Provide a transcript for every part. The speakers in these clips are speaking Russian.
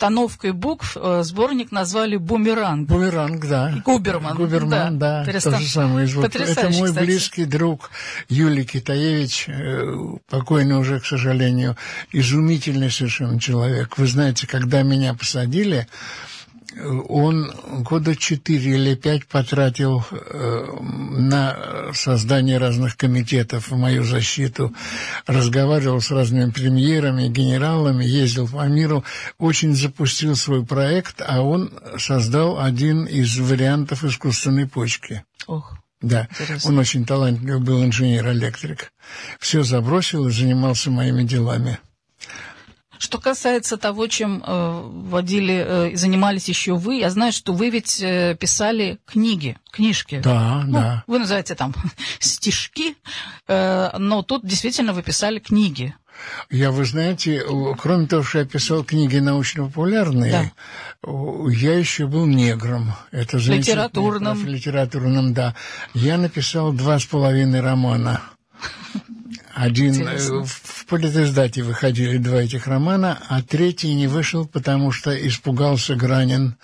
расстановкой букв сборник назвали «Бумеранг». «Бумеранг», да. «Губерман». Да. То же самое. Это мой кстати. близкий друг Юлий Китаевич, покойный уже, к сожалению, изумительный совершенно человек. Вы знаете, когда меня посадили, он года 4 или 5 потратил на создание разных комитетов в мою защиту, разговаривал с разными премьерами, генералами, ездил по миру, очень запустил свой проект, а он создал один из вариантов искусственной почки. Ох. Да, интересно. Он очень талантливый был инженер-электрик. Все забросил и занимался моими делами. Что касается того, чем занимались еще вы, я знаю, что вы ведь писали книжки. Да, да. Вы называете там стишки, но тут действительно вы писали книги. Вы знаете, кроме того, что я писал книги научно-популярные, я еще был негром. Это литературным, да. Я написал 2,5 романа. Один в политиздате выходили 2 этих романа, а 3 не вышел, потому что испугался Гранин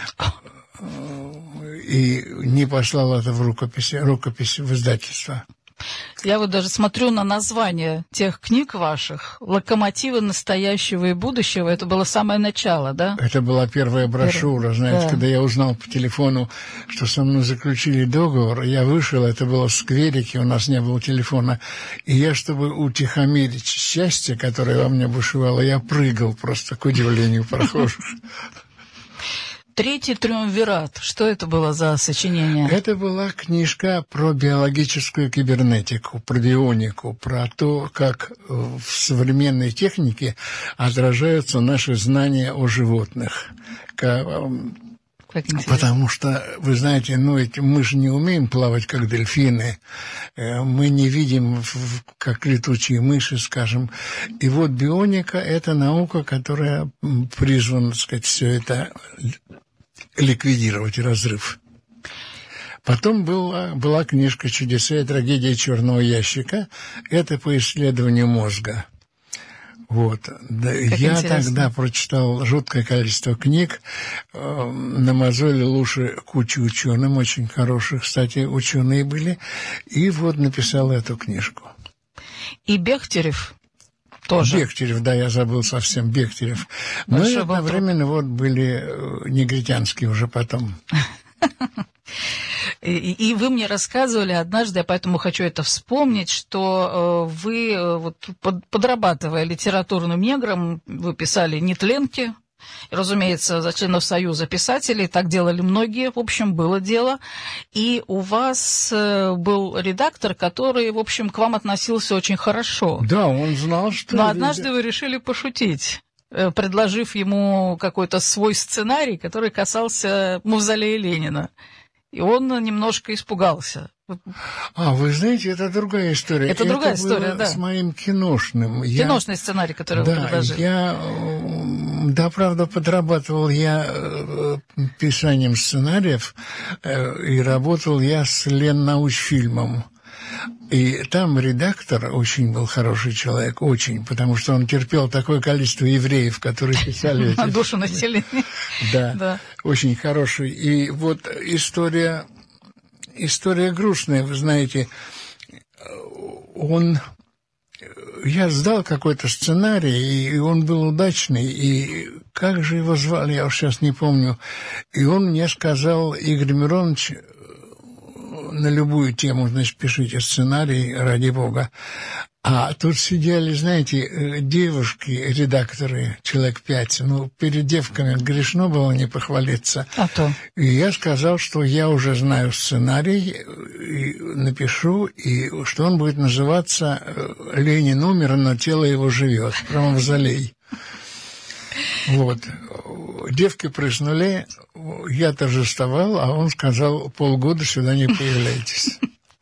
и не послал это в рукопись в издательство. Я вот даже смотрю на название тех книг ваших. «Локомотивы настоящего и будущего». Это было самое начало, да? Это была первая брошюра, знаете, да. Когда я узнал по телефону, что со мной заключили договор, я вышел, это было в скверике, у нас не было телефона, и я, чтобы утихомирить счастье, которое во мне бушевало, я прыгал просто, к удивлению прохожих. «Третий триумвират». Что это было за сочинение? Это была книжка про биологическую кибернетику, про бионику, про то, как в современной технике отражаются наши знания о животных. Потому что, вы знаете, мы же не умеем плавать, как дельфины, мы не видим, как летучие мыши, скажем. И вот бионика – это наука, которая призвана, так сказать, все это ликвидировать, разрыв. Потом была книжка «Чудеса и трагедия черного ящика». Это по исследованию мозга. Вот. Я тогда прочитал жуткое количество книг, намазолил уши кучу ученым, очень хороших, кстати, ученые были, и вот написал эту книжку. И Бехтерев тоже. Бехтерев, да, я забыл совсем, Бехтерев. Но и одновременно были негритянские уже потом. И вы мне рассказывали однажды, я поэтому хочу это вспомнить, что вы, подрабатывая литературным негром, вы писали нетленки, разумеется, за членов Союза писателей, так делали многие, в общем, было дело. И у вас был редактор, который, в общем, к вам относился очень хорошо. Да, он знал, что... Но однажды вы решили пошутить, предложив ему какой-то свой сценарий, который касался мавзолея Ленина. И он немножко испугался. Вы знаете, это другая история. Это другая история, да. С моим киношным. Киношный сценарий, который вы предложили. Правда, подрабатывал я писанием сценариев, и работал я с Леннаучфильмом. И там редактор очень был хороший человек, очень, потому что он терпел такое количество евреев, которые писали эти... На душу населения. Да, очень хороший. И вот история грустная, вы знаете. Я сдал какой-то сценарий, и он был удачный, и как же его звали, я уж сейчас не помню. И он мне сказал: Игорь Миронович, на любую тему, значит, пишите сценарий, ради бога. А тут сидели, знаете, девушки-редакторы, человек 5. Перед девками грешно было не похвалиться. А то. И я сказал, что я уже знаю сценарий, и напишу, и что он будет называться «Ленин умер, но тело его живет», про мавзолей. Вот. Девки прыснули, я торжествовал, а он сказал: полгода сюда не появляйтесь.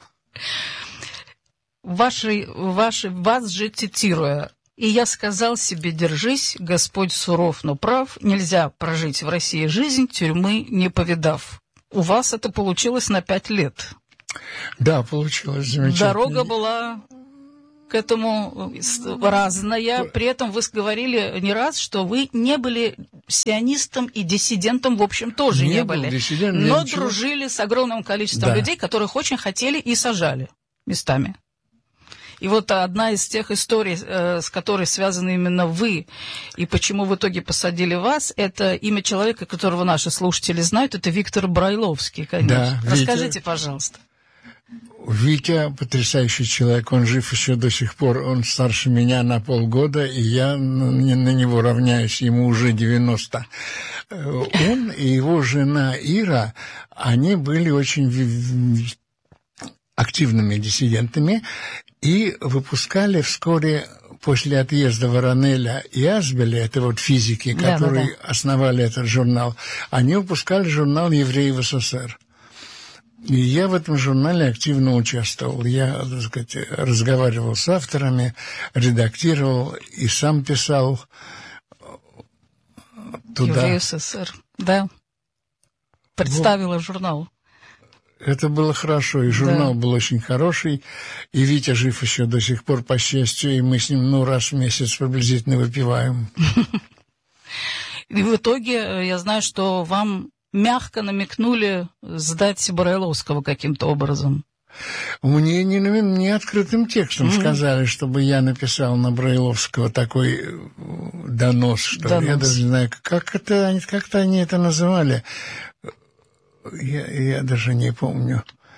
Вас же цитируя: «И я сказал себе: держись, Господь суров, но прав, нельзя прожить в России жизнь, тюрьмы не повидав». У вас это получилось на 5 лет. Да, получилось замечательно. Дорога была к этому разная. При этом вы говорили не раз, что вы не были сионистом и диссидентом, в общем, тоже не были. Но дружили с огромным количеством людей, которых очень хотели и сажали местами. И вот одна из тех историй, с которой связаны именно вы, и почему в итоге посадили вас, это имя человека, которого наши слушатели знают, это Виктор Брайловский, конечно. Да, расскажите, пожалуйста. Витя потрясающий человек, он жив еще до сих пор, он старше меня на полгода, и я на него равняюсь, ему уже 90. Он и его жена Ира, они были очень активными диссидентами и выпускали вскоре после отъезда Воронеля и Асбеля, это вот физики, которые основали этот журнал, они выпускали журнал «Евреи в СССР». И я в этом журнале активно участвовал. Я, так сказать, разговаривал с авторами, редактировал и сам писал туда. «Евреи в СССР», да. Представила журнал. Это было хорошо, и журнал был очень хороший, и Витя жив еще до сих пор, по счастью, и мы с ним, раз в месяц приблизительно выпиваем. И в итоге я знаю, что вам мягко намекнули сдать Брайловского каким-то образом. Мне не открытым текстом сказали, чтобы я написал на Брайловского такой донос, что ли. Я даже не знаю, как-то они это называли. Я даже не помню.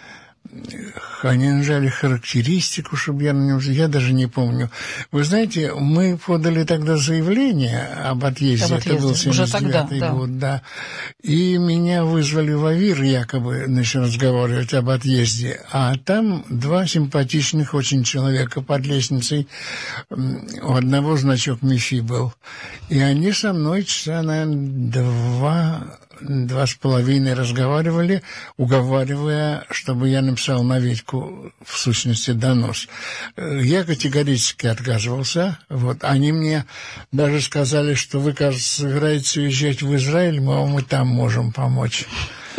Они нажали характеристику, чтобы я на нем... Я даже не помню. Вы знаете, мы подали тогда заявление об отъезде. Это был 79-й год, да. И меня вызвали в АВИР, якобы, разговаривать об отъезде. А там два симпатичных очень человека под лестницей. У одного значок МИФИ был. И они со мной часа, наверное, 2,5 разговаривали, уговаривая, чтобы я написал на Витьку, в сущности, донос. Я категорически отказывался. Они мне даже сказали, что вы, кажется, собираетесь уезжать в Израиль, мы вам и там можем помочь.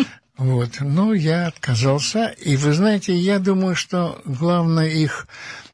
Но я отказался. И вы знаете, я думаю, что главное их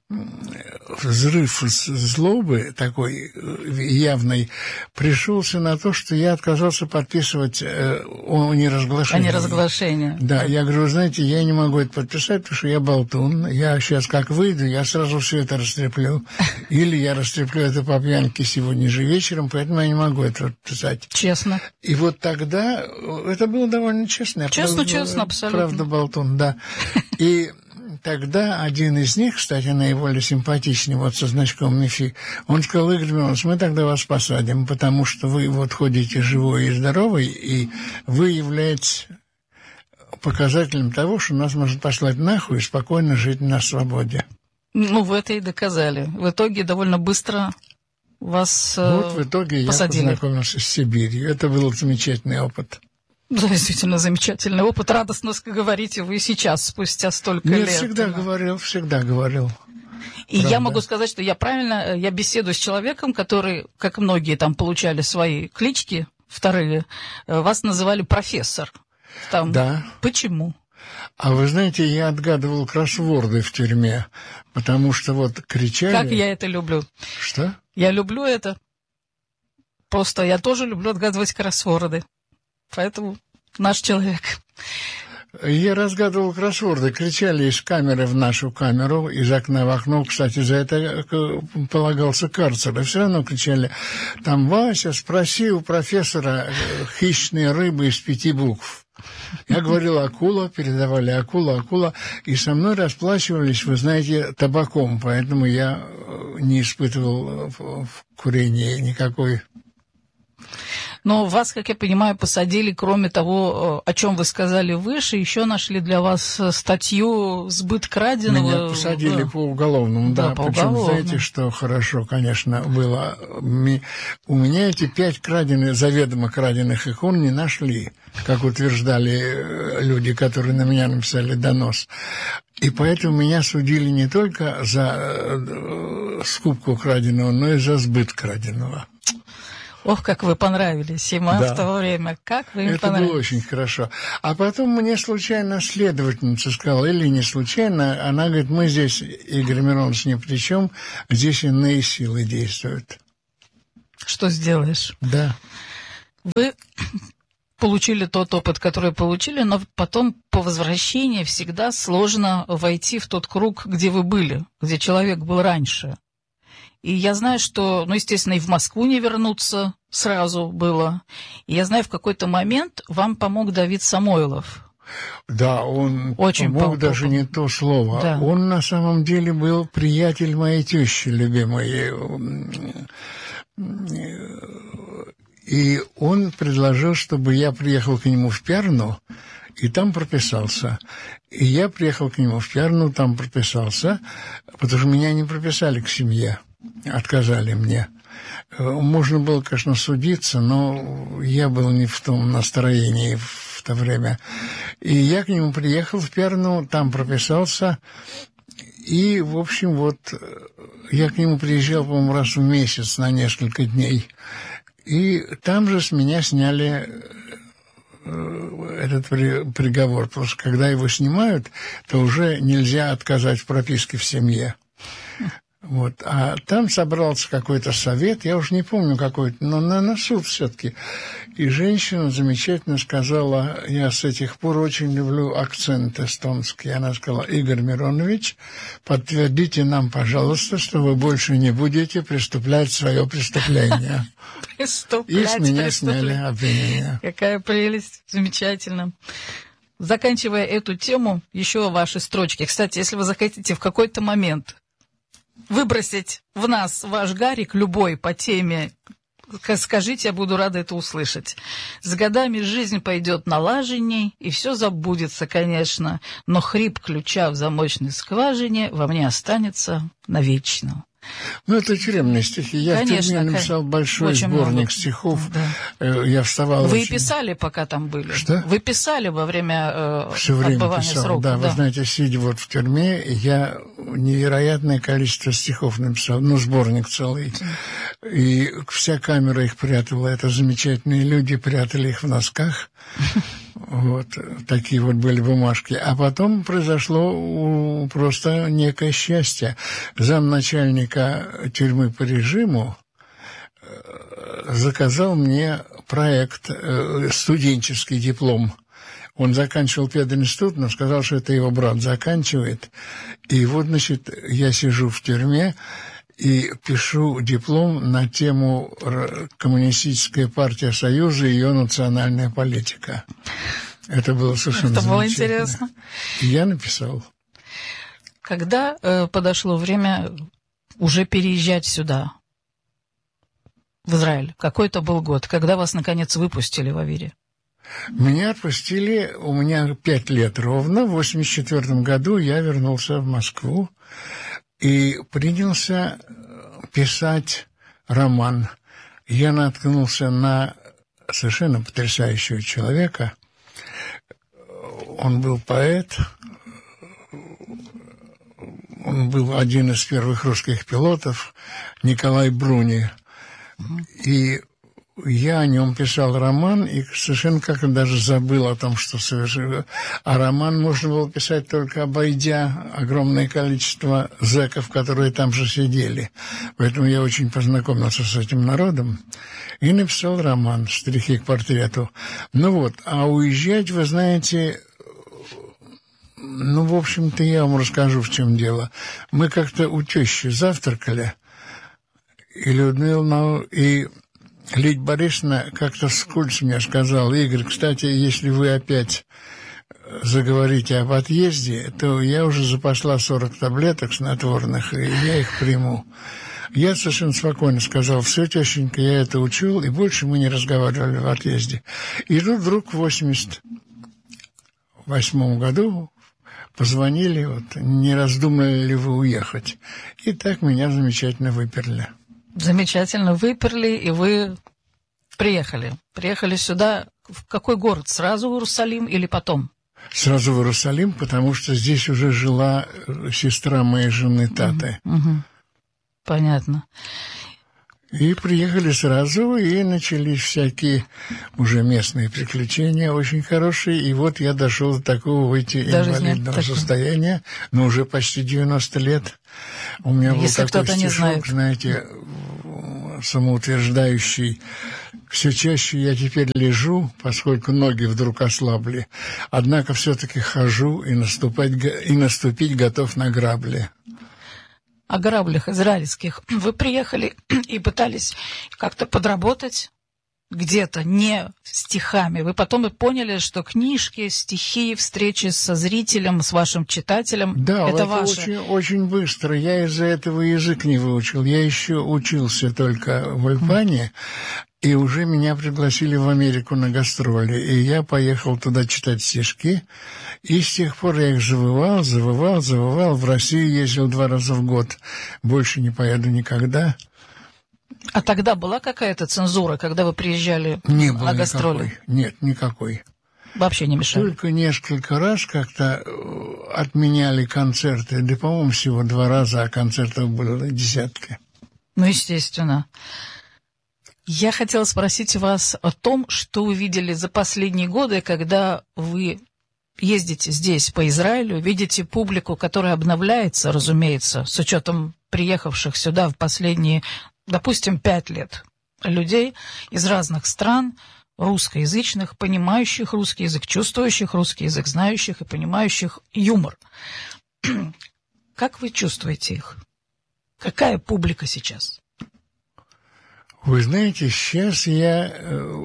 взрыв злобы такой явный пришелся на то, что я отказался подписывать о неразглашении. О неразглашении. Да, я говорю, знаете, я не могу это подписать, потому что я болтун. Я сейчас как выйду, я сразу все это растреплю. Или я растреплю это по пьянке сегодня же вечером, поэтому я не могу это подписать. Честно. И вот тогда это было довольно честно. Честно, абсолютно. Правда, болтун, да. И тогда один из них, кстати, наиболее симпатичный, со значком МИФИ, он сказал: Игорь Миронович, мы тогда вас посадим, потому что вы ходите живой и здоровый, и вы являетесь показателем того, что нас можно послать нахуй и спокойно жить на свободе. Вы это и доказали. В итоге довольно быстро вас в итоге посадили. Я познакомился с Сибирью. Это был замечательный опыт. Да, действительно замечательный опыт. Радостно говорите вы сейчас, спустя столько лет. Всегда говорил. И правда. Я могу сказать, что я беседую с человеком, который, как многие там получали свои клички вторые, вас называли профессор. Да. Почему? А вы знаете, я отгадывал кроссворды в тюрьме, потому что кричали... Как я это люблю. Что? Я люблю это. Просто я тоже люблю отгадывать кроссворды. Поэтому наш человек. Я разгадывал кроссворды, кричали из камеры в нашу камеру, из окна в окно. Кстати, за это полагался карцер. И все равно кричали: там, Вася, спроси у профессора хищные рыбы из 5 букв. Я говорил акула, передавали акула, и со мной расплачивались, вы знаете, табаком, поэтому я не испытывал в курении никакой. Но вас, как я понимаю, посадили, кроме того, о чем вы сказали выше, еще нашли для вас статью «Сбыт краденого». Меня посадили по уголовному, да. Причем, знаете, что хорошо, конечно, было? У меня эти 5 заведомо краденных икон не нашли, как утверждали люди, которые на меня написали донос. И поэтому меня судили не только за скупку краденого, но и за сбыт краденого. Ох, как вы понравились им, да. В то время. Как вы им понравились. Это было очень хорошо. А потом мне случайно следовательница сказала, или не случайно, она говорит, мы здесь, Игорь Миронович, ни при чем, здесь иные силы действуют. Что сделаешь? Да. Вы получили тот опыт, который получили, но потом по возвращении всегда сложно войти в тот круг, где вы были, где человек был раньше. И я знаю, что, естественно, и в Москву не вернуться сразу было. И я знаю, в какой-то момент вам помог Давид Самойлов. Да, он очень помог, даже не то слово. Да. Он на самом деле был приятель моей тещи, любимой. И он предложил, чтобы я приехал к нему в Пярну и там прописался. И я приехал к нему в Пярну, там прописался, потому что меня не прописали к семье. Отказали мне. Можно было, конечно, судиться, но я был не в том настроении в то время. И я к нему приехал в Перну, там прописался. И, в общем, вот я к нему приезжал, по-моему, раз в месяц на несколько дней. И там же с меня сняли этот приговор. Потому что когда его снимают, то уже нельзя отказать в прописке в семье. Вот. А там собрался какой-то совет, я уже не помню какой-то, но на суд все-таки. И женщина замечательно сказала, я с этих пор очень люблю акцент эстонский. Она сказала, Игорь Миронович, подтвердите нам, пожалуйста, что вы больше не будете преступлять свое преступление. И с меня сняли обвинение. Какая прелесть, замечательно. Заканчивая эту тему, еще ваши строчки. Кстати, если вы захотите в какой-то момент выбросить в нас ваш Гарик, любой по теме, скажите, я буду рада это услышать. С годами жизнь пойдет налаженней, и все забудется, конечно, но хрип ключа в замочной скважине во мне останется навечно. Это тюремные стихи. Я в тюрьме написал большой сборник стихов. Да. Я вставал. Вы писали, пока там были? Что? Вы писали во время все время отбывания писал. срока? Да, вы знаете, сидя вот в тюрьме, я невероятное количество стихов написал, сборник целый. И вся камера их прятала. Это замечательные люди, прятали их в носках. Вот такие вот были бумажки. А потом произошло просто некое счастье. Замначальника тюрьмы по режиму заказал мне проект, студенческий диплом. Он заканчивал пединститут, но сказал, что это его брат заканчивает. И вот, значит, я сижу в тюрьме и пишу диплом на тему «Коммунистическая партия Союза и ее национальная политика». Это было совершенно замечательно. Это было интересно. И я написал. Когда подошло время уже переезжать сюда, в Израиль? Какой-то был год, когда вас, наконец, выпустили в Авире? Меня отпустили, у меня 5 лет ровно. В 1984 году я вернулся в Москву и принялся писать роман. Я наткнулся на совершенно потрясающего человека. Он был поэт, он был один из первых русских пилотов, Николай Бруни. И я о нем писал роман, и совершенно как-то даже забыл о том, что совершил. А роман можно было писать только обойдя огромное количество зэков, которые там же сидели. Поэтому я очень познакомился с этим народом и написал роман «Штрихи к портрету». А уезжать, вы знаете, в общем-то, я вам расскажу, в чем дело. Мы как-то у тещи завтракали, и Людмила, и Лидия Борисовна как-то вскользь мне сказала: Игорь, кстати, если вы опять заговорите об отъезде, то я уже запасла 40 таблеток снотворных, и я их приму. Я совершенно спокойно сказал: все, тещенька, я это учил, и больше мы не разговаривали в отъезде. И тут вдруг в 1988 году позвонили, не раздумали ли вы уехать. И так меня замечательно выперли. Замечательно выперли, и вы приехали. Приехали сюда. В какой город? Сразу в Иерусалим или потом? Сразу в Иерусалим, потому что здесь уже жила сестра моей жены Таты. Понятно. И приехали сразу, и начались всякие уже местные приключения очень хорошие. И вот я дошел до такого выйти инвалидного состояния, но уже почти 90 лет. У меня был такой стишок, знаете, самоутверждающий: все чаще я теперь лежу, поскольку ноги вдруг ослабли, однако все-таки хожу и наступить готов на грабли. О граблях израильских. Вы приехали и пытались как-то подработать где-то, не стихами. Вы потом и поняли, что книжки, стихи, встречи со зрителем, с вашим читателем, да, это ваше. Очень, очень быстро. Я из-за этого язык не выучил. Я еще учился только в Альбании. И уже меня пригласили в Америку на гастроли. И я поехал туда читать стишки. И с тех пор я их завывал. В Россию ездил 2 раза в год. Больше не поеду никогда. А тогда была какая-то цензура, когда вы приезжали на гастроли? Никакой. Нет, никакой. Вообще не мешали? Только несколько раз как-то отменяли концерты. Да, по-моему, всего 2 раза, а концертов было десятки. Ну, естественно. Я хотела спросить вас о том, что вы видели за последние годы, когда вы ездите здесь, по Израилю, видите публику, которая обновляется, разумеется, с учетом приехавших сюда в последние, допустим, 5 лет людей из разных стран, русскоязычных, понимающих русский язык, чувствующих русский язык, знающих и понимающих юмор. Как вы чувствуете их? Какая публика сейчас? Вы знаете, сейчас я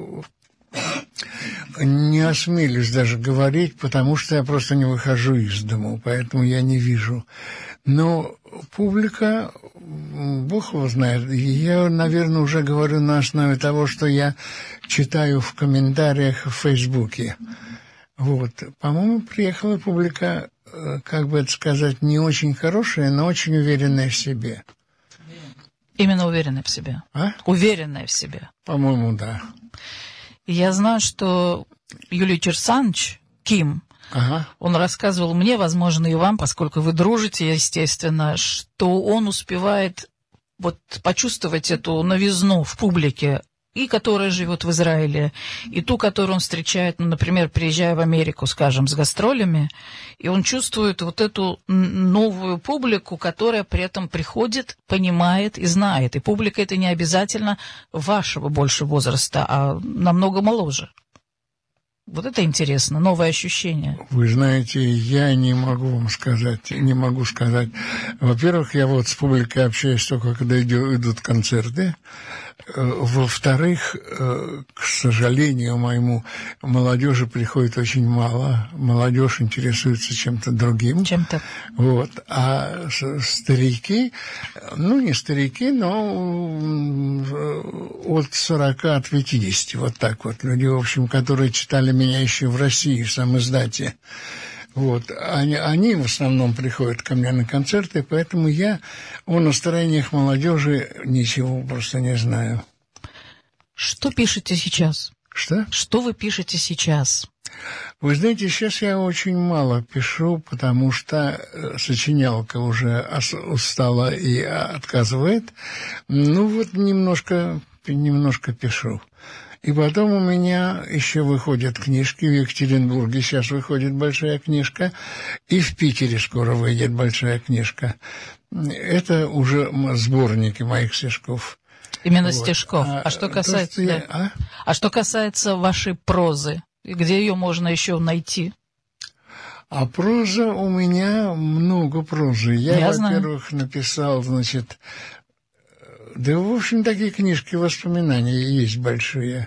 не осмелюсь даже говорить, потому что я просто не выхожу из дому, поэтому я не вижу. Но публика, Бог его знает, я, наверное, уже говорю на основе того, что я читаю в комментариях в Фейсбуке. Вот. По-моему, приехала публика, как бы это сказать, не очень хорошая, но очень уверенная в себе. Именно уверенная в себе. А? Уверенная в себе. По-моему, да. Я знаю, что Юлий Кирсанович, Ким, он рассказывал мне, возможно, и вам, поскольку вы дружите, естественно, что он успевает вот почувствовать эту новизну в публике, и которая живет в Израиле, и ту, которую он встречает, ну, например, приезжая в Америку, скажем, с гастролями, и он чувствует вот эту новую публику, которая при этом приходит, понимает и знает. И публика это не обязательно вашего больше возраста, а намного моложе. Вот это интересно, новое ощущение. Вы знаете, я не могу вам сказать, не могу сказать. Во-первых, я вот с публикой общаюсь только, когда идут концерты. Во-вторых, к сожалению моему, молодежи приходит очень мало. Молодежь интересуется чем-то другим. Чем-то. Вот. А старики, ну не старики, но от 40, от 50, вот так вот. Люди, в общем, которые читали меня еще в России, в самиздате. Вот. Они в основном приходят ко мне на концерты, поэтому я о настроениях молодежи ничего просто не знаю. Что пишете сейчас? Что? Что вы пишете сейчас? Вы знаете, сейчас я очень мало пишу, потому что сочинялка уже устала и отказывает. Ну вот немножко пишу. И потом у меня еще выходят книжки. В Екатеринбурге сейчас выходит большая книжка. И в Питере скоро выйдет большая книжка. Это уже сборники моих стишков. Именно вот. Стишков. А что касается, а что касается вашей прозы, где ее можно еще найти? А проза у меня много прозы. Я во-первых, написал, значит... Да, в общем, такие книжки воспоминаний есть большие.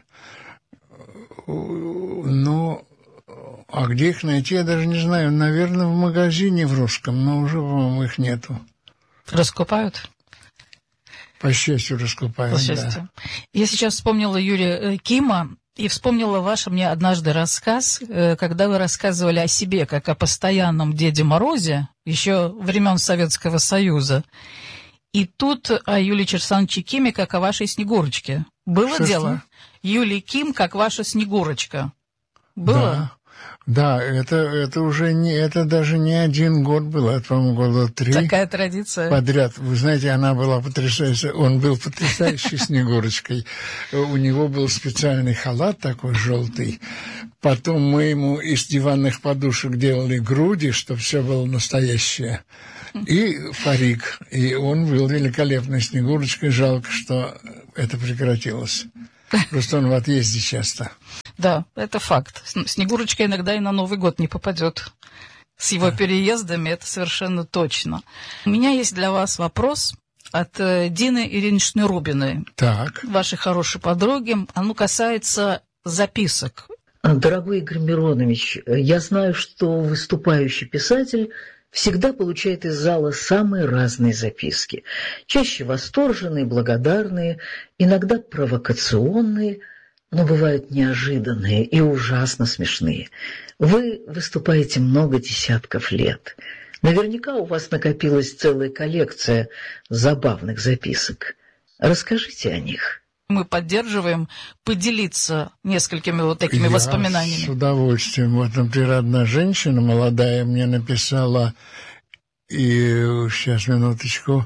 Но, а где их найти, я даже не знаю. Наверное, в магазине в русском, но уже, по-моему, их нету. Раскупают? По счастью, раскупают, по счастью. Да. Я сейчас вспомнила Юрия Кима и вспомнила ваш мне однажды рассказ, когда вы рассказывали о себе, как о постоянном Деде Морозе, еще времен Советского Союза. И тут о Юлии Кирсановиче Киме, как о вашей Снегурочке. Было дело? Юлий Ким, как ваша Снегурочка. Было? Да. Да, это уже не, это даже не один год был, это, по-моему, года 3. Такая традиция. Подряд. Вы знаете, она была потрясающая. Он был потрясающей Снегурочкой. У него был специальный халат такой желтый. Потом мы ему из диванных подушек делали груди, чтобы все было настоящее. И парик. И он был великолепной Снегурочкой. Жалко, что это прекратилось. Просто он в отъезде часто. Да, это факт. Снегурочка иногда и на Новый год не попадет. С его переездами это совершенно точно. У меня есть для вас вопрос от Дины Ильиничны Рубиной. Так. Вашей хорошей подруги. Оно касается записок. Дорогой Игорь Миронович, я знаю, что выступающий писатель всегда получает из зала самые разные записки. Чаще восторженные, благодарные, иногда провокационные, но бывают неожиданные и ужасно смешные. Вы выступаете много десятков лет. Наверняка у вас накопилась целая коллекция забавных записок. Расскажите о них. Мы поддерживаем поделиться несколькими вот такими воспоминаниями. С удовольствием. Вот, например, одна женщина молодая мне написала, и сейчас, минуточку.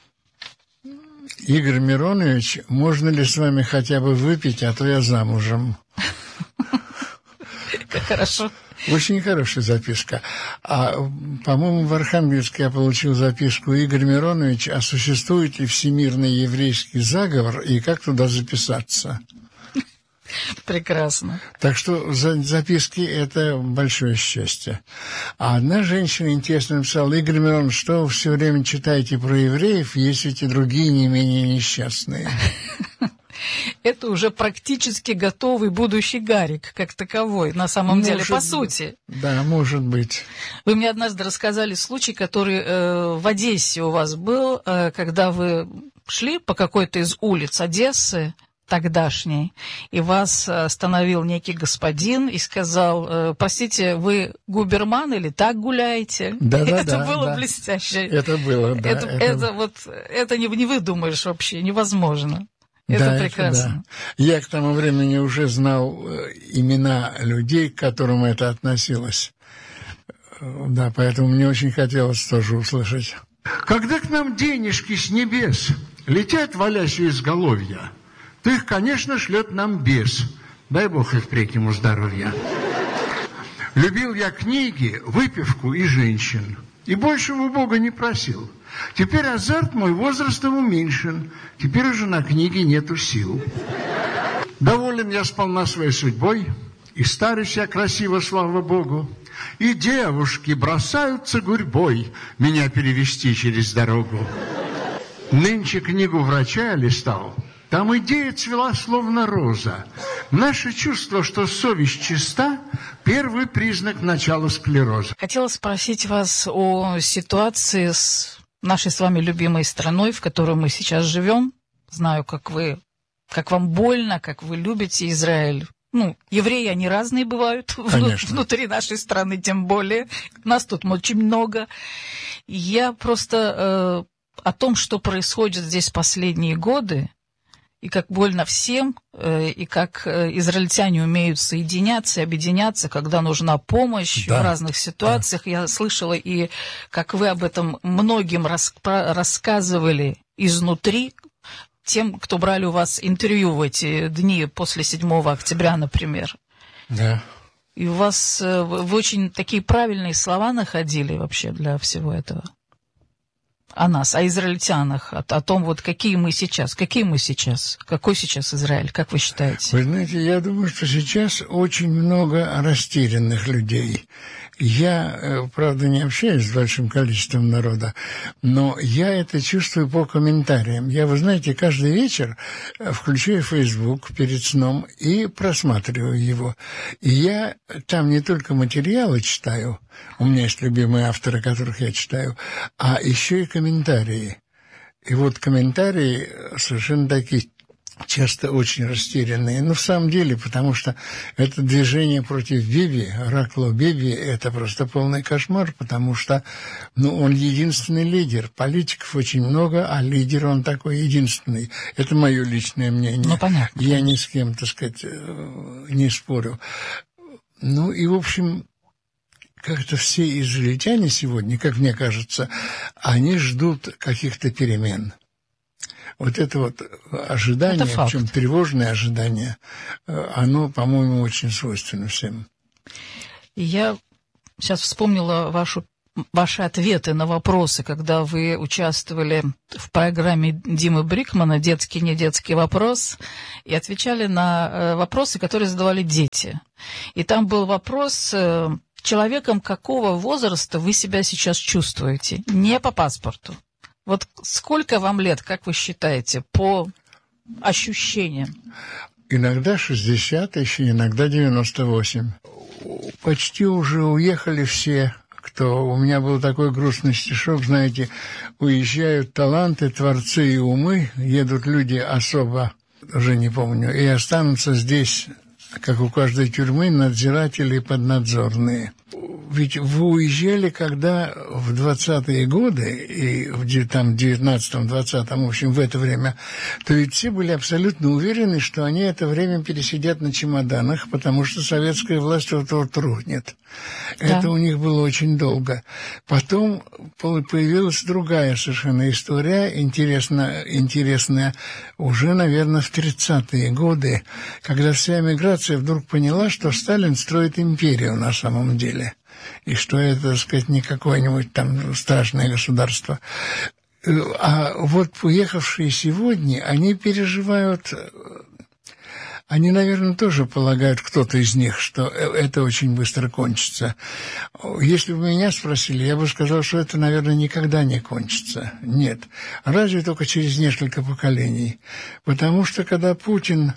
Игорь Миронович, можно ли с вами хотя бы выпить, а то я замужем. Как хорошо. Очень хорошая записка. А, по-моему, в Архангельске я получил записку: Игорь Миронович, а существует ли всемирный еврейский заговор и как туда записаться? Прекрасно. Так что записки – это большое счастье. А одна женщина интересно написала: Игорь Миронович, что вы все время читаете про евреев, есть эти другие не менее несчастные? Это уже практически готовый будущий Гарик, как таковой, на самом деле, по сути. Да, может быть. Вы мне однажды рассказали случай, который в Одессе у вас был, когда вы шли по какой-то из улиц Одессы, тогдашней, и вас остановил некий господин и сказал: простите, вы губерман или так гуляете? Да. Это было блестяще. Это было, да. Это не выдумаешь вообще, невозможно. Это прекрасно. Да. Я к тому времени уже знал имена людей, к которым это относилось. Да, поэтому мне очень хотелось тоже услышать. Когда к нам денежки с небес летят, валясь у изголовья, то их, конечно, шлет нам бес. Дай Бог и впредь ему здоровья. Любил я книги, выпивку и женщин, и большего у Бога не просил. Теперь азарт мой возрастом уменьшен, теперь уже на книги нету сил. Доволен я сполна своей судьбой, и старюсь я красиво, слава Богу, и девушки бросаются гурьбой меня перевести через дорогу. Нынче книгу врача я листал, там идея цвела, словно роза. Наше чувство, что совесть чиста, первый признак начала склероза. Хотела спросить вас о ситуации с нашей с вами любимой страной, в которой мы сейчас живем. Знаю, как вам больно, как вы любите Израиль. Евреи, они разные бывают внутри нашей страны, тем более. Нас тут очень много. Я просто о том, что происходит здесь последние годы, и как больно всем, и как израильтяне умеют соединяться, объединяться, когда нужна помощь в разных ситуациях. Я слышала, и как вы об этом многим рассказывали изнутри, тем, кто брали у вас интервью в эти дни после 7 октября, например. Да. И у вас вы очень такие правильные слова находили вообще для всего этого. О нас, о израильтянах, о том, вот какой сейчас, какой сейчас Израиль, как вы считаете? Вы знаете, я думаю, что сейчас очень много растерянных людей. Я, правда, не общаюсь с большим количеством народа, но я это чувствую по комментариям. Я, вы знаете, каждый вечер включаю Facebook перед сном и просматриваю его. И я там не только материалы читаю, у меня есть любимые авторы, которых я читаю, а еще и комментарии. И вот комментарии совершенно такие, часто очень растерянные. В самом деле, потому что это движение против Биби, Ракло Биби, это просто полный кошмар, потому что, он единственный лидер. Политиков очень много, а лидер он такой единственный. Это мое личное мнение. Понятно. Я ни с кем, так сказать, не спорю. Ну и, в общем, как-то все израильтяне сегодня, как мне кажется, они ждут каких-то перемен. Вот это вот ожидание, причем тревожное ожидание, оно, по-моему, очень свойственно всем. Я сейчас вспомнила ваши ответы на вопросы, когда вы участвовали в программе Димы Брикмана «Детский, не детский вопрос» и отвечали на вопросы, которые задавали дети. И там был вопрос: человеком какого возраста вы себя сейчас чувствуете? Не по паспорту. Вот сколько вам лет, как вы считаете, по ощущениям? Иногда 60, еще иногда 98. Почти уже уехали все, кто... У меня был такой грустный стишок, знаете, уезжают таланты, творцы и умы, едут люди особо, уже не помню, и останутся здесь, как у каждой тюрьмы, надзиратели и поднадзорные. Ведь вы уезжали, когда в 20-е годы, и в 19-м, 20-м, в общем, в это время, то ведь все были абсолютно уверены, что они это время пересидят на чемоданах, потому что советская власть вот-вот рухнет. Да. Это у них было очень долго. Потом появилась другая совершенно история, интересная, уже, наверное, в 30-е годы, когда вся эмиграция вдруг поняла, что Сталин строит империю на самом деле. И что это, так сказать, не какое-нибудь там страшное государство. А вот уехавшие сегодня, они переживают... Они, наверное, тоже полагают, кто-то из них, что это очень быстро кончится. Если бы меня спросили, я бы сказал, что это, наверное, никогда не кончится. Нет. Разве только через несколько поколений. Потому что когда Путин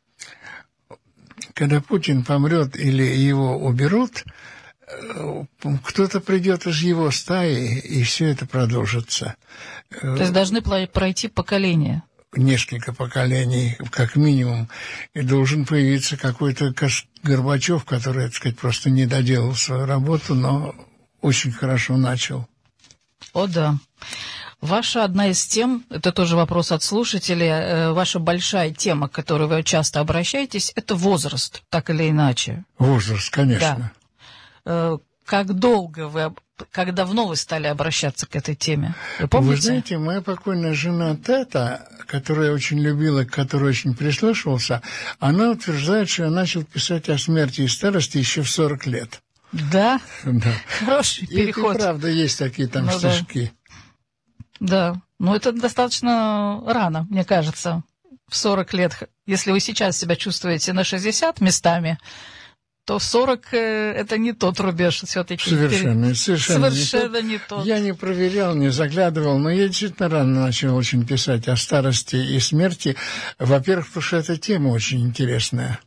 помрет или его уберут, кто-то придет из его стаи, и все это продолжится. То есть должны пройти поколения? Несколько поколений, как минимум, и должен появиться какой-то Горбачев, который, так сказать, просто не доделал свою работу, но очень хорошо начал. О, да. Ваша одна из тем, это тоже вопрос от слушателей, ваша большая тема, к которой вы часто обращаетесь, это возраст, так или иначе. Возраст, конечно. Да. Как давно вы стали обращаться к этой теме? Вы помните? Вы знаете, моя покойная жена Тета, которая очень любила, к которой очень прислушивался, она утверждает, что я начал писать о смерти и старости еще в 40 лет. Да? Да. Хороший переход. И правда, есть такие там стишки. Да, но это достаточно рано, мне кажется, в 40 лет. Если вы сейчас себя чувствуете на 60 местами, то 40 это не тот рубеж все-таки. Совершенно не тот. Я не проверял, не заглядывал, но я действительно рано начал очень писать о старости и смерти. Во-первых, потому что эта тема очень интересная.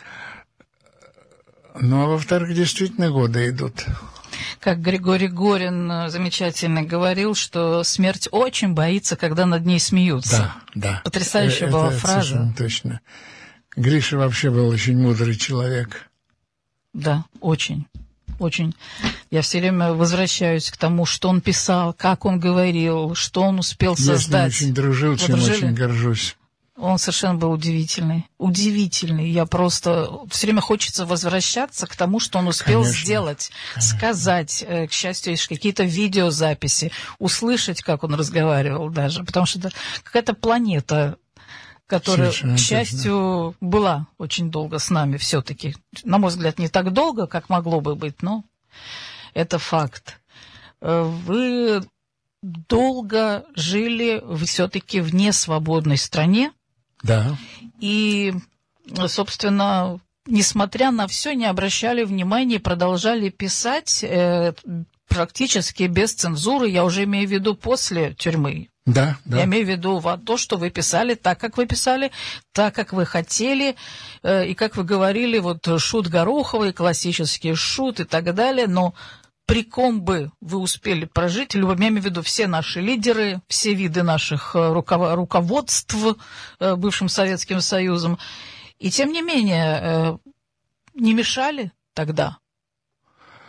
Ну, а во-вторых, действительно годы идут. Как Григорий Горин замечательно говорил, что смерть очень боится, когда над ней смеются. Да. Потрясающая была фраза. Совершенно точно. Гриша вообще был очень мудрый человек. Да, очень. Я все время возвращаюсь к тому, что он писал, как он говорил, что он успел создать. Я с ним очень дружил, чем очень горжусь. Он совершенно был удивительный. Я просто... Все время хочется возвращаться к тому, что он успел сделать, сказать. К счастью, есть какие-то видеозаписи, услышать, как он разговаривал даже. Потому что это какая-то планета, которая, к счастью, была очень долго с нами все-таки. На мой взгляд, не так долго, как могло бы быть, но это факт. Вы долго жили все-таки в несвободной стране. Да. И, собственно, несмотря на все, не обращали внимания, продолжали писать практически без цензуры. Я уже имею в виду после тюрьмы. Да. Я имею в виду то, что вы писали, так, как вы писали, так, как вы хотели, и, как вы говорили, вот шут Гороховый, классический шут и так далее, но при ком бы вы успели прожить, я имею в виду все наши лидеры, все виды наших руководств бывшим Советским Союзом, и тем не менее не мешали тогда?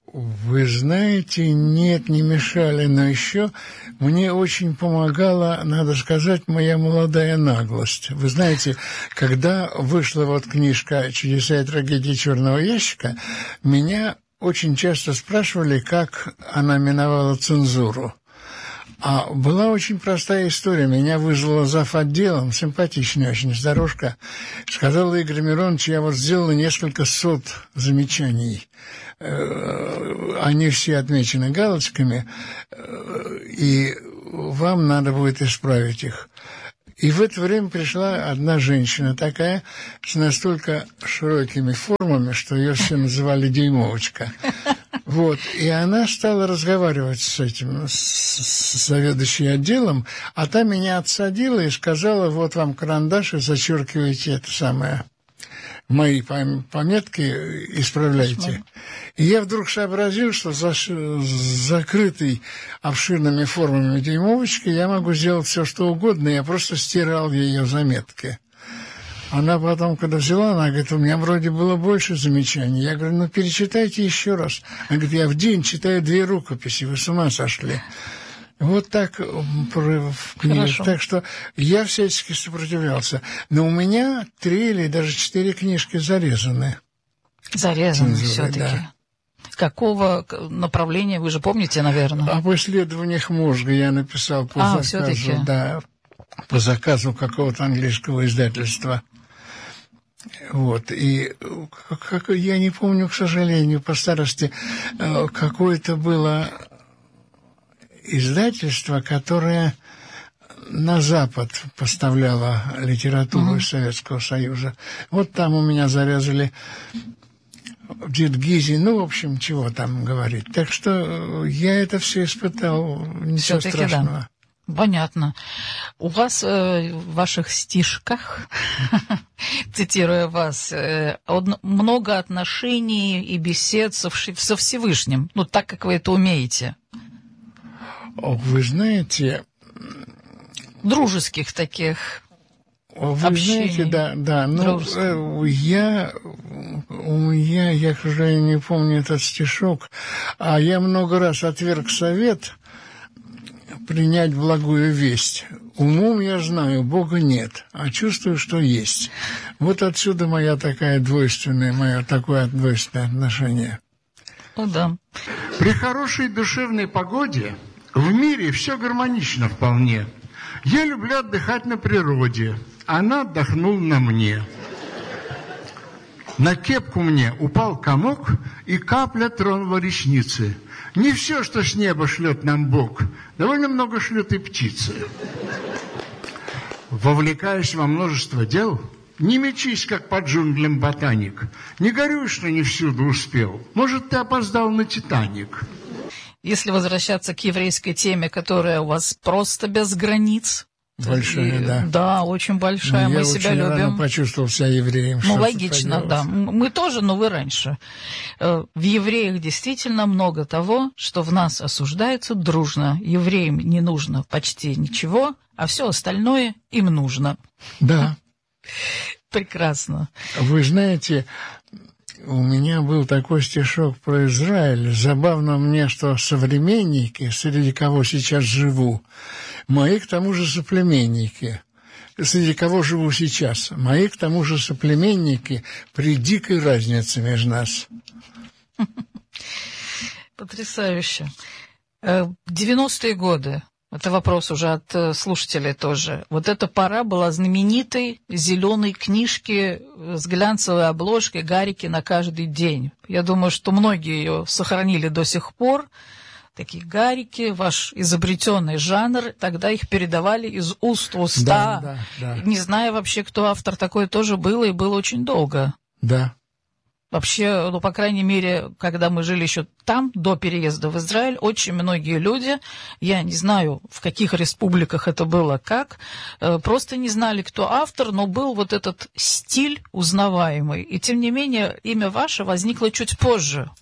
Вы знаете, нет, не мешали, но еще мне очень помогала, надо сказать, моя молодая наглость. Вы знаете, когда вышла вот книжка «Чудеса и трагедии черного ящика», меня очень часто спрашивали, как она миновала цензуру. А была очень простая история. Меня вызвала зав. Отделом, симпатичная очень старушка. Сказала: Игорь Миронович, я вот сделала несколько сот замечаний. Они все отмечены галочками, и вам надо будет исправить их. И в это время пришла одна женщина такая, с настолько широкими формами, что ее все называли «дюймовочка». Вот, и она стала разговаривать с этим, с заведующей отделом, а та меня отсадила и сказала: вот вам карандаш, и зачеркивайте это самое, мои пометки исправляйте. И я вдруг сообразил, что закрытый обширными формами дюймовочкой я могу сделать все, что угодно, я просто стирал ее заметки. Она потом, когда взяла, она говорит: у меня вроде было больше замечаний. Я говорю: ну, перечитайте еще раз. Она говорит: я в день читаю 2 рукописи, вы с ума сошли. Вот так в книге. Так что я всячески сопротивлялся. Но у меня 3 или даже 4 книжки зарезаны. Зарезаны все-таки. Да. Какого направления, вы же помните, наверное? Об исследованиях мозга я написал по заказу, да, по заказу какого-то английского издательства. Вот, и я не помню, к сожалению, по старости, какое-то было издательство, которое на Запад поставляло литературу из Советского Союза. Вот там у меня зарезали Дед Гизи, ну, в общем, чего там говорить. Так что я это все испытал, ничего страшного. Да. Понятно. У вас в ваших стишках, цитируя вас, много отношений и бесед со Всевышним, ну, так, как вы это умеете. Вы знаете... Дружеских таких вы общений. Знаете, да, ну, я, к сожалению, не помню этот стишок, а я много раз отверг совет принять благую весть. Умом я знаю, Бога нет, а чувствую, что есть. Вот отсюда мое такое двойственное отношение. О, да. При хорошей душевной погоде в мире все гармонично вполне. Я люблю отдыхать на природе, она отдохнула на мне. На кепку мне упал комок, и капля тронула ресницы. Не все, что с неба шлет нам Бог, довольно много шлет и птицы. Вовлекаясь во множество дел, не мечись, как по джунглям ботаник. Не горюй, что не всюду успел. Может, ты опоздал на «Титаник». Если возвращаться к еврейской теме, которая у вас просто без границ. Большая, да. Да, очень большая. Мы себя любим. Я очень рано почувствовал себя евреем. Ну, логично, да. Мы тоже, но вы раньше. В евреях действительно много того, что в нас осуждается дружно. Евреям не нужно почти ничего, а все остальное им нужно. Да. Прекрасно. Вы знаете, у меня был такой стишок про Израиль. Забавно мне, что современники, среди кого сейчас живу, мои, к тому же, соплеменники, среди кого живу сейчас, мои, к тому же, соплеменники, при дикой разнице между нас. Потрясающе. 90-е годы. Это вопрос уже от слушателей тоже. Вот эта пора была знаменитой зеленой книжки с глянцевой обложкой «Гарики на каждый день». Я думаю, что многие ее сохранили до сих пор. Такие гарики, ваш изобретенный жанр, тогда их передавали из уст в уста. Да. Не зная вообще, кто автор, такое тоже было, и было очень долго. Да. Вообще, ну, по крайней мере, когда мы жили еще там, до переезда в Израиль, очень многие люди, я не знаю, в каких республиках это было, как, просто не знали, кто автор, но был вот этот стиль узнаваемый. И, тем не менее, имя ваше возникло чуть позже.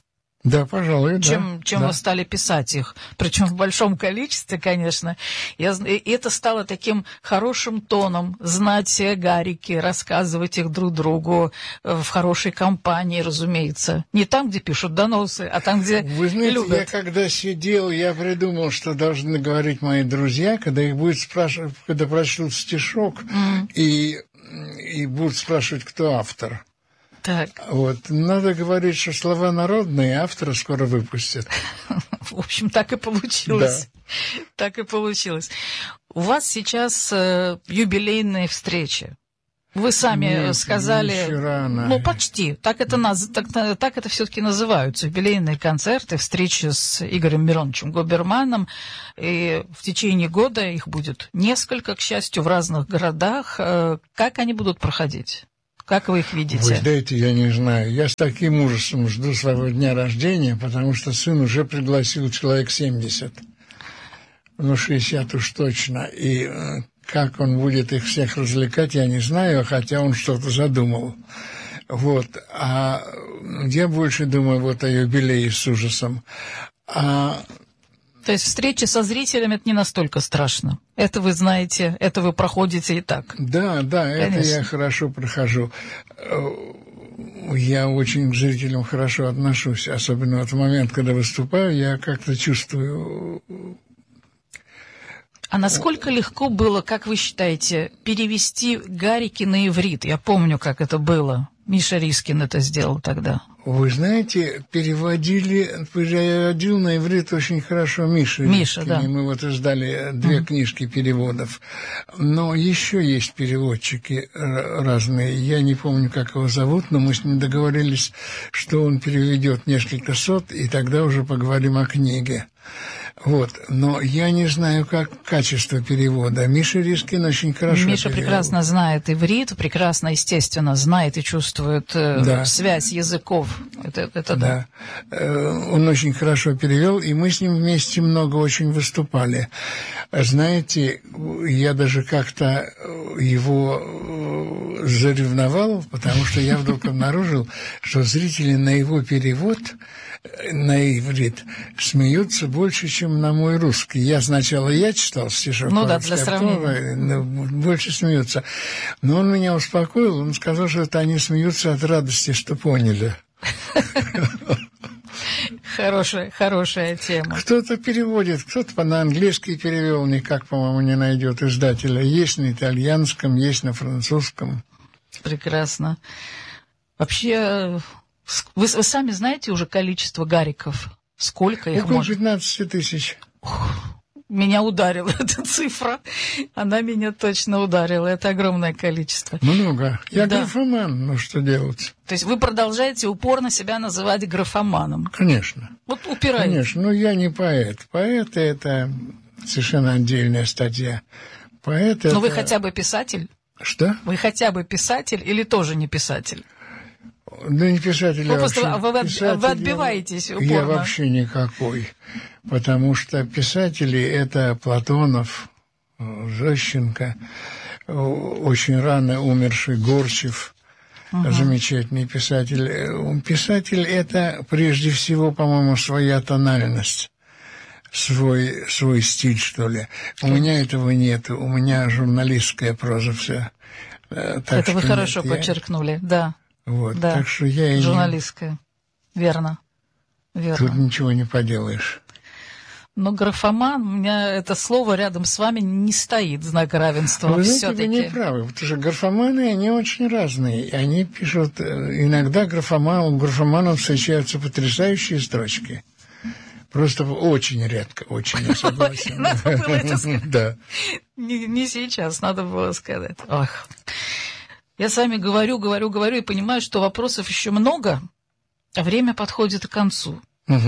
Да, пожалуй, чем да. вы стали писать их. Причем в большом количестве, конечно. И это стало таким хорошим тоном. Знать все гарики, рассказывать их друг другу в хорошей компании, разумеется. Не там, где пишут доносы, а там, где Вы знаете, любят. я когда сидел, я придумал, что должны говорить мои друзья, когда их будут спрашивать, когда прочтут стишок, и будут спрашивать, кто автор. Так. Вот. Надо говорить, что слова народные, автора скоро выпустят. В общем, так и получилось. Да. Так и получилось. У вас сейчас юбилейные встречи. Вы сами сказали... еще рано. Ну, почти. Так это все-таки называются. Юбилейные концерты, встречи с Игорем Мироновичем Губерманом. И в течение года их будет несколько, к счастью, в разных городах. Как они будут проходить? Как вы их видите? Вы знаете, я не знаю. Я с таким ужасом жду своего дня рождения, потому что сын уже пригласил человек 70. Ну, 60 уж точно. И как он будет их всех развлекать, я не знаю, хотя он что-то задумал. Вот. А я больше думаю вот о юбилее с ужасом. То есть встреча со зрителями – это не настолько страшно. Это вы знаете, это вы проходите и так. Да, конечно. Это я хорошо прохожу. Я очень к зрителям хорошо отношусь. Особенно в момент, когда выступаю, я как-то чувствую... А насколько легко было, как вы считаете, перевести гарики на иврит? Я помню, как это было. Миша Рискин это сделал тогда. Вы знаете, переводил на иврит очень хорошо Миша Рискин, да. И мы вот издали 2 книжки переводов. Но еще есть переводчики разные. Я не помню, как его зовут, но мы с ним договорились, что он переведет несколько сот, и тогда уже поговорим о книге. Вот, но я не знаю, как качество перевода. Миша Рискин очень хорошо Миша перевел. прекрасно знает иврит, прекрасно, естественно, знает и чувствует связь языков. Это да. Он очень хорошо перевел, и мы с ним вместе много очень выступали. Знаете, я даже как-то его заревновал, потому что я вдруг обнаружил, что зрители на его перевод на иврит смеются больше, чем на мой русский. Я сначала читал стишок, для сравнения. Больше смеются. Но он меня успокоил, он сказал, что это они смеются от радости, что поняли. Хорошая тема. Кто-то переводит, кто-то на английский перевел, никак, по-моему, не найдет издателя. Есть на итальянском, есть на французском. Прекрасно. Вообще... Вы сами знаете уже количество гариков? Сколько их Около может? 15 тысяч. Меня ударила эта цифра. Она меня точно ударила. Это огромное количество. Много. Я графоман, ну что делать? То есть вы продолжаете упорно себя называть графоманом? Конечно. Вот упираетесь. Конечно, но я не поэт. Поэт – это совершенно отдельная статья. Поэт – это... Но вы хотя бы писатель? Что? Вы хотя бы писатель или тоже не писатель? Да не писатель, вы отбиваетесь упорно. Я вообще никакой. Потому что писатели – это Платонов, Зощенко, очень рано умерший Горчев, замечательный писатель. Писатель – это прежде всего, по-моему, своя тональность. Свой стиль, что ли. У меня этого нет. У меня журналистская проза вся. Это вы хорошо подчеркнули, да. Вот, да. Так что я и журналистская. Верно. Тут ничего не поделаешь. Но графоман, у меня это слово рядом с вами не стоит, знак равенства. Вы знаете, вы не правы, потому что графоманы, они очень разные. Они пишут, иногда у графоманов встречаются потрясающие строчки. Просто очень редко, очень, я согласен. Надо было это сказать. Да. Не сейчас, надо было сказать. Ох. Я с вами говорю и понимаю, что вопросов еще много, а время подходит к концу.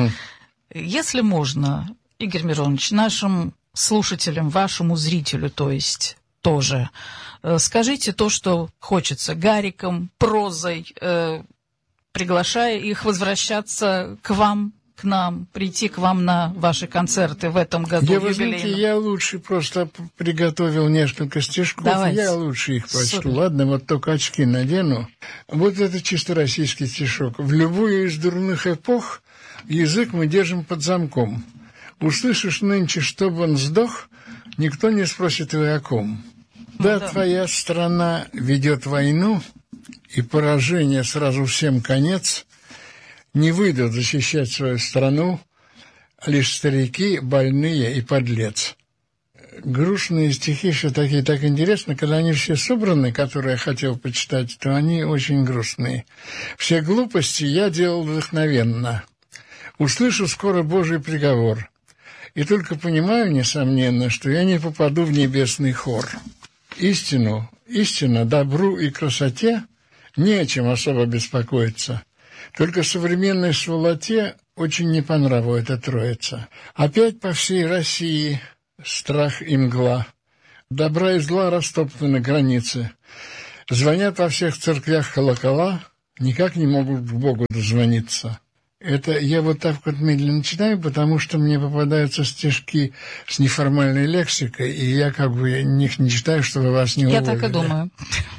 Если можно, Игорь Миронович, нашим слушателям, вашему зрителю, то есть тоже, скажите то, что хочется, гариком, прозой, приглашая их возвращаться к вам к нам, прийти к вам на ваши концерты в этом году юбилейном? Я лучше просто приготовил несколько стишков. Давайте. Я лучше их прочту. Супер. Ладно, вот только очки надену. Вот это чисто российский стишок. В любую из дурных эпох язык мы держим под замком. Услышишь нынче, чтобы он сдох, никто не спросит вы о ком. Да, твоя страна ведет войну, и поражение сразу всем конец. Не выйдут защищать свою страну лишь старики, больные и подлец. Грустные стихи еще такие, так интересно, когда они все собраны, которые я хотел почитать, то они очень грустные. Все глупости я делал вдохновенно. Услышу скоро Божий приговор. И только понимаю, несомненно, что я не попаду в небесный хор. Истина, добру и красоте не о чем особо беспокоиться. Только современной сволоте очень не по нраву эта троица. Опять по всей России страх и мгла. Добра и зла растоптаны границы. Звонят во всех церквях колокола, никак не могут к Богу дозвониться. Это я вот так вот медленно читаю, потому что мне попадаются стишки с неформальной лексикой, и я как бы их не читаю, чтобы вас не уволили. Я так и думаю.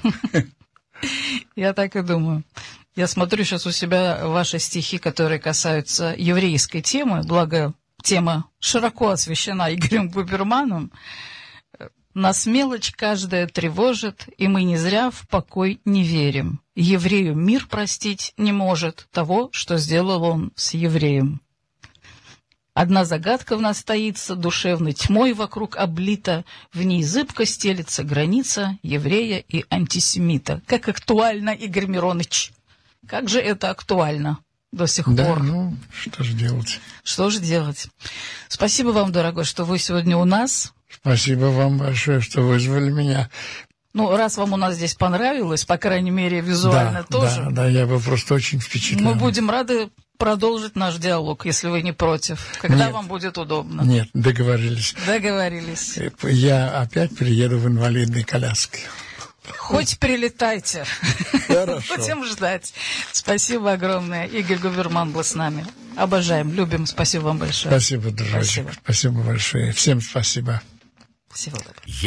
Я так и думаю. Я смотрю сейчас у себя ваши стихи, которые касаются еврейской темы, благо тема широко освещена Игорем Губерманом. Нас мелочь каждая тревожит, и мы не зря в покой не верим. Еврею мир простить не может того, что сделал он с евреем. Одна загадка в нас таится, душевной тьмой вокруг облита, в ней зыбко стелется граница еврея и антисемита. Как актуально, Игорь Миронович! Как же это актуально до сих пор? Да, ну, что же делать? Что же делать? Спасибо вам, дорогой, что вы сегодня у нас. Спасибо вам большое, что вызвали меня. Ну, раз вам у нас здесь понравилось, по крайней мере, визуально тоже. Да, я был просто очень впечатлен. Мы будем рады продолжить наш диалог, если вы не против. Когда вам будет удобно. Нет, договорились. Договорились. Я опять приеду в инвалидной коляске. Хоть прилетайте. Хорошо. Будем ждать. Спасибо огромное. Игорь Губерман был с нами. Обожаем, любим. Спасибо вам большое. Спасибо, дружочек. Спасибо большое. Всем спасибо. Всего доброго.